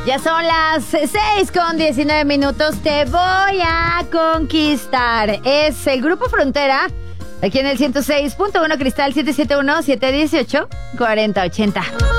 Ya son las 6:19. Te voy a conquistar. Es el Grupo Frontera, aquí en el 106.1 Cristal 771-718-4080.